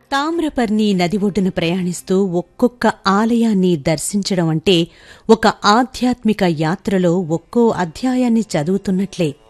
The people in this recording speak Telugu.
తామ్రపర్ణి నది ఒడ్డున ప్రయాణిస్తూ ఒక్కొక్క ఆలయాన్ని దర్శించడం అంటే ఒక ఆధ్యాత్మిక యాత్రలో ఒక్కో అధ్యాయాన్ని చదువుతున్నట్లే.